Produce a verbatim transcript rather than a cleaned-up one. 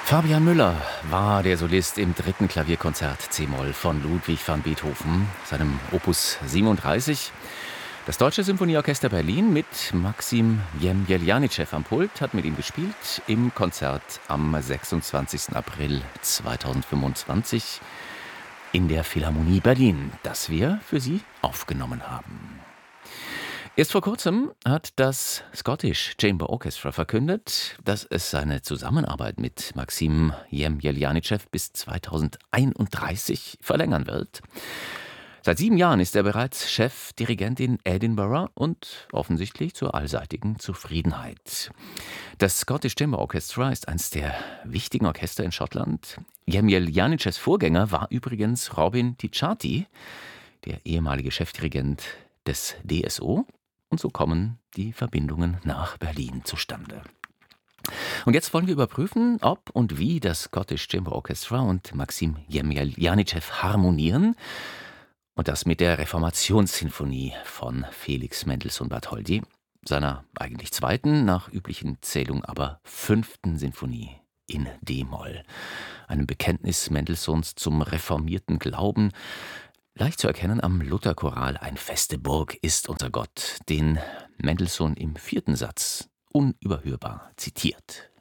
Fabian Müller war der Solist im dritten Klavierkonzert C-Moll von Ludwig van Beethoven, seinem Opus siebenunddreißig. Das Deutsche Symphonieorchester Berlin mit Maxim Jemjeljanitschew am Pult hat mit ihm gespielt im Konzert am sechsundzwanzigsten April zweitausendfünfundzwanzig in der Philharmonie Berlin, das wir für Sie aufgenommen haben. Erst vor kurzem hat das Scottish Chamber Orchestra verkündet, dass es seine Zusammenarbeit mit Maxim Jemjeljanitschew bis zweitausendeinunddreißig verlängern wird. Seit sieben Jahren ist er bereits Chefdirigent in Edinburgh und offensichtlich zur allseitigen Zufriedenheit. Das Scottish Chamber Orchestra ist eines der wichtigen Orchester in Schottland. Jemjeljanitschews Vorgänger war übrigens Robin Ticciati, der ehemalige Chefdirigent des D S O. Und so kommen die Verbindungen nach Berlin zustande. Und jetzt wollen wir überprüfen, ob und wie das Scottish Chamber Orchestra und Maxim Jemjeljanitschew harmonieren. Und das mit der Reformationssinfonie von Felix Mendelssohn Bartholdy, seiner eigentlich zweiten, nach üblichen Zählung aber fünften Sinfonie in D-Moll. Einem Bekenntnis Mendelssohns zum reformierten Glauben, leicht zu erkennen am Lutherchoral Ein feste Burg ist unser Gott, den Mendelssohn im vierten Satz unüberhörbar zitiert.